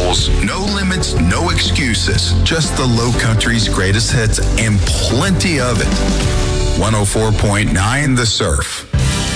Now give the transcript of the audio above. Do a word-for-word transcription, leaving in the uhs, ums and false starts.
rules, no limits, no excuses. Just the Low Country's greatest hits and plenty of it. one oh four point nine The Surf.